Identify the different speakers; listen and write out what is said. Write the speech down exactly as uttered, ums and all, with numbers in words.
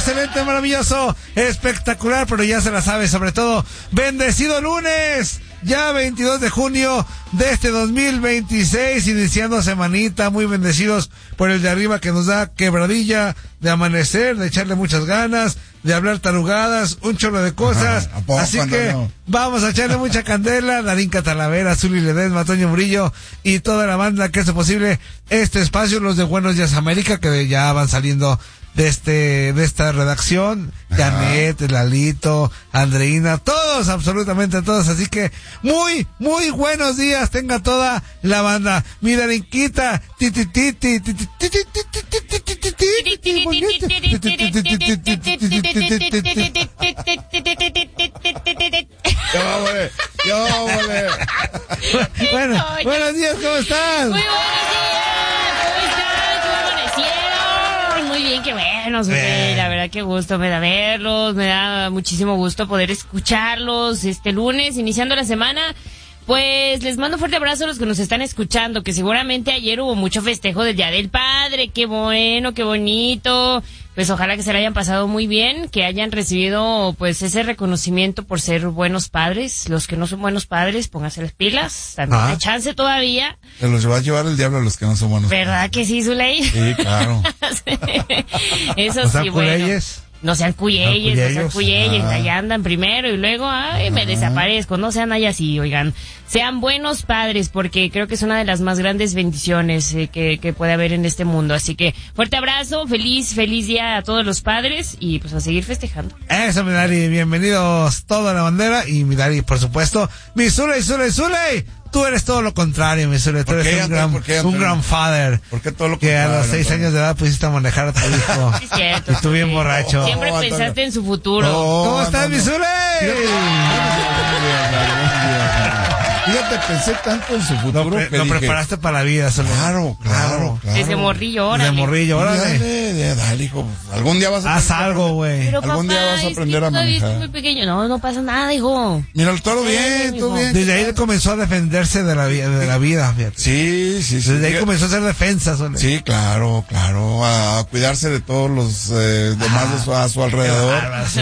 Speaker 1: excelente, maravilloso, espectacular, pero ya se la sabe, sobre todo, bendecido lunes, ya veintidós de junio de este dos mil veintiséis, iniciando semanita, muy bendecidos por el de arriba que nos da quebradilla de amanecer, de echarle muchas ganas, de hablar tarugadas, un chorro de cosas. Ajá, así que no? Vamos a echarle mucha candela. Darinka Talavera, Zuli Ledesma, Toño Murillo y toda la banda que hace posible este espacio, los de Buenos Días América, que ya van saliendo de este, de esta redacción, Janet, Lalito, Andreina, todos, absolutamente todos, así que muy, muy buenos días, tenga toda la banda. Mi Darinquita, titi titi, titi titi Bueno, buenos días, ¿cómo estás?
Speaker 2: Muy buenos días, ¿cómo están? ¿Cómo amanecieron? Muy bien, qué buenos, güey. La verdad que gusto me da verlos, me da muchísimo gusto poder escucharlos este lunes, iniciando la semana. Pues les mando un fuerte abrazo a los que nos están escuchando, que seguramente ayer hubo mucho festejo del Día del Padre, qué bueno, qué bonito. Pues ojalá que se la hayan pasado muy bien, que hayan recibido pues ese reconocimiento por ser buenos padres. Los que no son buenos padres, pónganse las pilas, también hay chance todavía.
Speaker 3: Se los va a llevar el diablo a los que no son buenos
Speaker 2: ¿verdad
Speaker 3: padres?
Speaker 2: Que sí, Zuley?
Speaker 3: Sí, claro.
Speaker 2: Sí. Eso
Speaker 1: ¿O sea,
Speaker 2: sí, bueno.
Speaker 1: culeyes?
Speaker 2: No sean cuyeyes, no sean cuyeyes,
Speaker 3: ah.
Speaker 2: allá andan primero y luego, ay, me desaparezco, no sean ahí así, oigan, sean buenos padres, porque creo que es una de las más grandes bendiciones eh, que, que puede haber en este mundo, así que fuerte abrazo, feliz, feliz día a todos los padres y pues a seguir festejando.
Speaker 1: Eso, mi Dari, bienvenidos toda la bandera y mi Dari, por supuesto, mi Zuley, Zuley, Zuley. Tú eres todo lo contrario, mi Zuley. Tú eres
Speaker 3: qué,
Speaker 1: un gran,
Speaker 3: ¿por qué,
Speaker 1: un gran father.
Speaker 3: ¿Por qué todo lo
Speaker 1: que
Speaker 3: contrario?
Speaker 1: a los seis
Speaker 3: Antonio?
Speaker 1: años de edad pusiste a manejar a tu hijo.
Speaker 2: Sí, cierto.
Speaker 1: Y tú bien
Speaker 2: sí.
Speaker 1: borracho.
Speaker 2: Siempre
Speaker 3: No,
Speaker 2: pensaste
Speaker 3: Antonio.
Speaker 2: en su futuro.
Speaker 3: No,
Speaker 1: ¿Cómo estás,
Speaker 3: no,
Speaker 1: mi
Speaker 3: no.
Speaker 1: Zuley?
Speaker 3: Fíjate, pensé tanto en su futuro
Speaker 1: Lo, pre-
Speaker 3: que
Speaker 1: lo
Speaker 3: dije,
Speaker 1: preparaste para la vida, Zuley.
Speaker 3: Claro, claro, claro.
Speaker 2: Desde morrillo, órale.
Speaker 1: De morrillo, órale.
Speaker 3: Dale, dale, dale, hijo. Algún día vas a
Speaker 1: Haz
Speaker 3: aprender.
Speaker 1: algo, güey.
Speaker 2: Pero
Speaker 3: Algún
Speaker 2: papá,
Speaker 3: día vas a
Speaker 2: es
Speaker 3: aprender
Speaker 2: que
Speaker 3: a
Speaker 2: todavía
Speaker 3: manejar.
Speaker 2: estoy muy pequeño. No, no pasa nada, hijo.
Speaker 3: Mira, todo bien,
Speaker 2: Sí,
Speaker 3: todo
Speaker 2: mijo.
Speaker 3: bien.
Speaker 1: Desde ahí él comenzó a defenderse de la, vi- de la vida, fíjate.
Speaker 3: Sí, sí, sí.
Speaker 1: Desde ahí comenzó a hacer defensa, Zuley.
Speaker 3: Sí, claro, claro. A cuidarse de todos los eh, demás
Speaker 1: Ah,
Speaker 3: de su- a su
Speaker 1: Qué
Speaker 3: alrededor.
Speaker 1: bárbaro, sí.